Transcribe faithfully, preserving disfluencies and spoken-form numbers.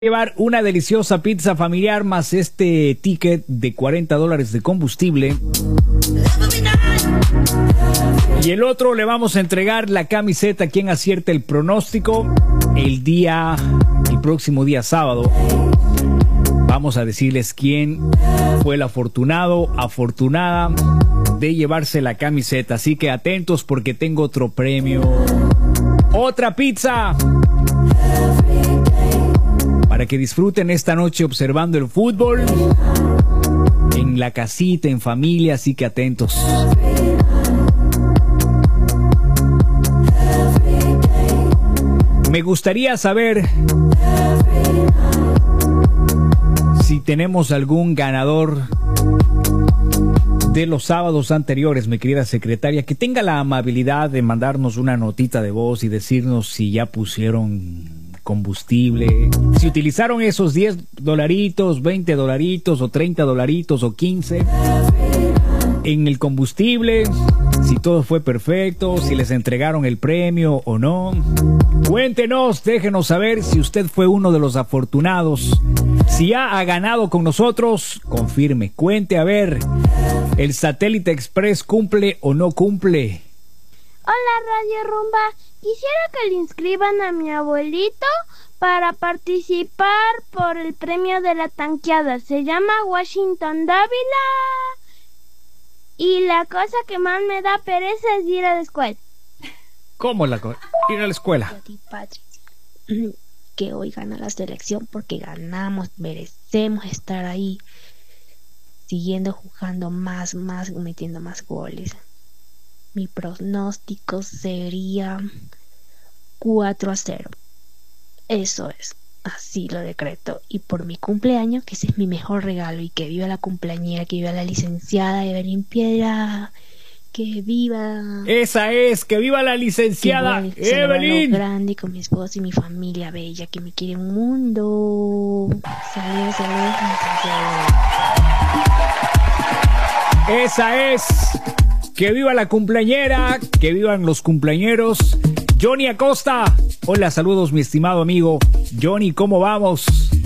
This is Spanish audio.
Llevar una deliciosa pizza familiar más este ticket de cuarenta dólares de combustible. Y el otro le vamos a entregar la camiseta a quien acierte el pronóstico el día, el próximo día sábado. Vamos a decirles quién fue el afortunado, afortunada de llevarse la camiseta. Así que atentos porque tengo otro premio. Otra pizza. Para que disfruten esta noche observando el fútbol en la casita, en familia, así que atentos. Me gustaría saber si tenemos algún ganador de los sábados anteriores, mi querida secretaria, que tenga la amabilidad de mandarnos una notita de voz y decirnos si ya pusieron combustible, si utilizaron esos diez dolaritos, veinte dolaritos o treinta dolaritos o quince en el combustible, si todo fue perfecto, si les entregaron el premio o no. Cuéntenos, déjenos saber si usted fue uno de los afortunados, si ya ha ganado con nosotros, confirme, cuente a ver, ¿el Satélite Express cumple o no cumple? Hola Radio Rumba, quisiera que le inscriban a mi abuelito para participar por el premio de la tanqueada. Se llama Washington Dávila y la cosa que más me da pereza es ir a la escuela. ¿Cómo la cosa? Ir a la escuela. Que hoy gana la selección porque ganamos, merecemos estar ahí, siguiendo jugando más, más, metiendo más goles. Mi pronóstico sería cuatro a cero. Eso es, así lo decreto. Y por mi cumpleaños, que ese es mi mejor regalo. Y que viva la cumpleañera, que viva la licenciada Evelyn Piedra, que viva... Esa es, que viva la licenciada Evelyn. Grande con mi esposo y mi familia bella, que me quiere un mundo. Saludos, saludos, licenciada. Esa es... Que viva la cumpleañera, que vivan los cumpleañeros. Johnny Acosta. Hola, saludos mi estimado amigo. Johnny, ¿cómo vamos?